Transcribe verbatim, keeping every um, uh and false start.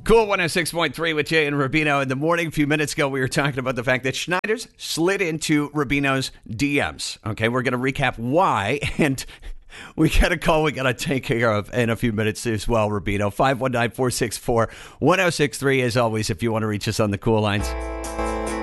Cool one oh six point three with Jay and Rubino in the morning. A few minutes ago, we were talking about the fact that Schneider's slid into Rubino's D Ms. Okay, we're going to recap why, and we got a call we got to take care of in a few minutes as well, Rubino. five one nine, four six four, one oh six three, as always, if you want to reach us on the cool lines.